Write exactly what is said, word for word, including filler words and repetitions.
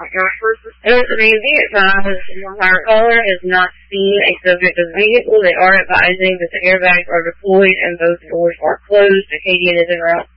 Please be advised, our caller has not seen a subject of the vehicle. They are advising that the airbags are deployed and both doors are closed. Acadian is en route.